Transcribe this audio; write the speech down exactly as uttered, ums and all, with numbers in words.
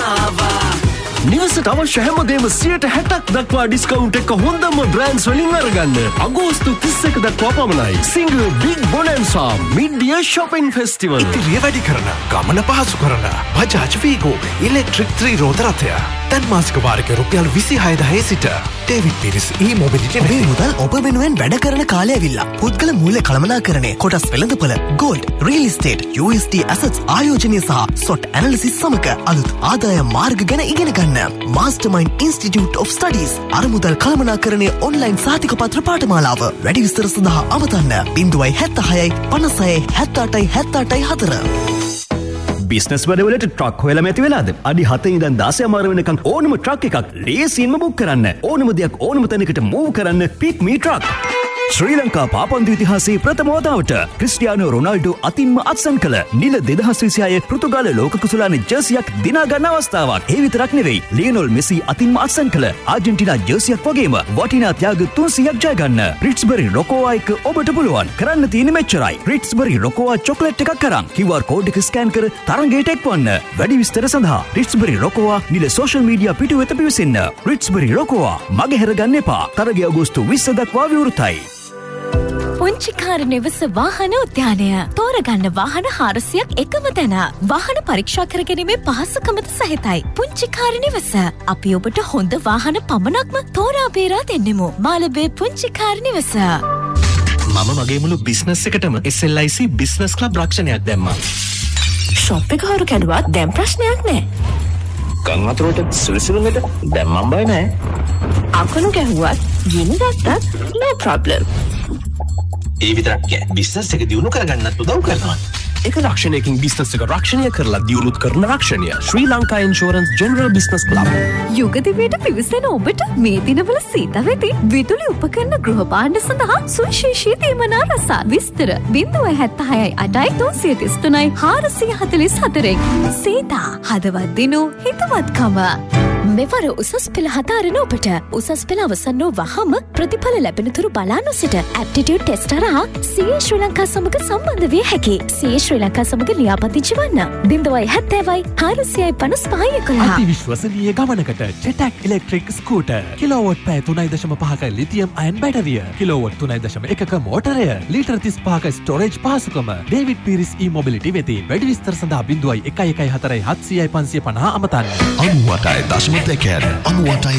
නිවසට අවශ්‍ය හැමදේම සියයට හැටක් දක්වා ඩිස්කවුන්ට් එක හොඳම බ්‍රෑන්ඩ්ස් වලින් අරගන්න. අගෝස්තු තිස් එක දක්වා පමණයි. Single big බොනන්සා mid-year shopping festival. ඉතිරිය වැඩි කරන, ගමන පහසු කරන බජාජ් වීගෝ ඉලෙක්ට්‍රික් ත්‍රිරෝද රථය. දැන් මාසික වාරික රුපියල් විසිහය දහය සිට ඩේවිඩ් පීරිස් ඊ මොබිලිටි මේ මුදල් ඔබ වෙනුවෙන් වැඩ කරන කාලය ඇවිල්ලා. පුද්ගල මූල්‍ය කළමනාකරණය, කොටස් වෙළඳපොළ, gold, real estate, you S ඩී ඇසට්ස් ආයෝජනය සහ සොට් ඇනලිසිස් සමග අලුත් ආදායම් මාර්ග ගැන ඉගෙන ගන්න. Mastermind Institute of Studies අරමුදල් කළමනාකරණය online සාතික පත්‍ර පාඨමාලාව. වැඩි විස්තර සඳහා අවතන්න ज़ीरो सात छह पाँच छह सात आठ सात आठ चार. බිස්නස් වැඩවලට ට්‍රක් හොයලා මැති වෙලාද? අඩි හතේ ඉඳන් දාසය මාර වෙනකන් ඕනම ට්‍රක් එකක් ලේසියෙන්ම බුක් කරන්න. ඕනම දෙයක් ඕනම තැනකට මූව් කරන්න පික් මී ට්‍රක්. ශ්‍රී ලංකා පාපන්දු ඉතිහාසයේ ප්‍රථම වතාවට ක්‍රිස්ටියානෝ රොනාල්ඩෝ අතින්ම අත්සන් කළ නිල දෙදහස් විසිහය පෘතුගාල ලෝක කුසලාන ජර්සියක් දිනා ගන්න අවස්ථාවක්. ඒ විතරක් නෙවෙයි, ලියනොල් මෙසි අතින්ම අත්සන් කළ ආජන්ටිනා ජර්සියක් වගේම වටිනා ත්‍යාග තුන්සියයක් ජය ගන්න. රිට්ස්බරි රොකෝවා එක ඔබට පුළුවන්. කරන්න තියෙන්නේ මෙච්චරයි. රිට්ස්බරි රොකෝවා චොක්ලට් එකක් කරන් කිව් ආර් කෝඩ් එක ස්කෑන් කර තරඟයට එක්වන්න. වැඩි විස්තර සඳහා රිට්ස්බරි රොකෝවා නිල සෝෂල් මීඩියා පිටු වෙත පිවිසෙන්න. රිට්ස්බරි රොකෝවා මගහැර ගන්න එපා. තරගය අගෝස්තු විස්ස දක්වා විවෘතයි. පුංචිකාර නිවස වාහන උද්‍යානය. තෝරගන්න වාහන හාරසියක් එකම තැන. වාහන පරීක්ෂා කර ගැනීමේ පහසුකමද සහිතයි. පුංචිකාර නිවස. අපි ඔබට හොඳ වාහන පමණක්ම තෝරා බේරා දෙන්නෙමු. මාළඹේ පුංචිකාර නිවස. මම මගේ මුළු බිස්නස් එකටම එස් එල් ආයි සී බිස්නස් ක්ලබ් රක්ෂණයක් දැම්මා. ෂොප් එක හොරු කැඩුවත් දැන් ප්‍රශ්නයක් නෑ. කන් වතුරට සුළුසුළුකට දැන් මම බය නෑ. අකුණු ගැහුවත් ගිනි ගත්තත් no problem. ඒ විතරක් නෑ, බිස්නස් එක දියුණු කරගන්නත් උදව් කරනවා. එක රක්ෂණයකින් බිස්නස් එක රක්ෂණය කරලා දියුණුත් කරන රක්ෂණය. ශ්‍රී Lanka insurance general business club. යුග දිවියට පිවිසෙන ඔබට මේ දිනවල සීත වෙති විදුලි උපකරණ ගෘහ භාණ්ඩ සඳහා සුවිශේෂී දීමනා රස. විස්තර ज़ीरो सात छह आठ दो तीन तीन හාරසිය හතළිස් හතරෙන්. සීතා හදවත් දිනු හිතවත්කම. මෙවර උසස් පෙළ හදාරන ඔබට උසස් පෙළ අවසන් වූ වහම ප්‍රතිඵල ලැබෙන තුරු බලා නොසිට ඇප්ටිටියුඩ් ටෙස්ට් හරහා සී ඒ ශ්‍රී ලංකා සමග සම්බන්ධ විය හැකි. සී ඒ ශ්‍රී ලංකා සමග ලියාපදිංචි වන්න. ज़ीरो सात छह හාරසිය පනස් පහ එකොළහ. අති විශ්වසනීය ගමනකට ජෙටැක් ඉලෙක්ට්‍රික් ස්කූටර්. කිලෝවොට් පැය තුනයි දශම පහක ලිතියම් අයන් බැටරිය. කිලෝවොට් තුනයි දශම එකක මෝටරය. ලීටර් තිස් පහක ස්ටෝරේජ් පහසුකම. ඩේවිඩ් පීරිස් ඊ මොබිලිටි වෙතින්. වැඩි විස්තර සඳහා ज़ीरो एक एक एक चार सात पाँच पाँच ज़ीरो अमතන්න. අනූඅටයි දශම දෙක අනූඅටයි